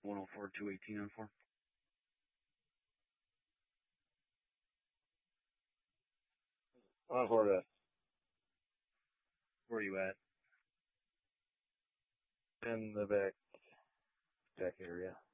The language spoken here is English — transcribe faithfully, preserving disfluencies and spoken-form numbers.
one oh four, two eighteen on four. On Florida. Where are you at? In the back, back area.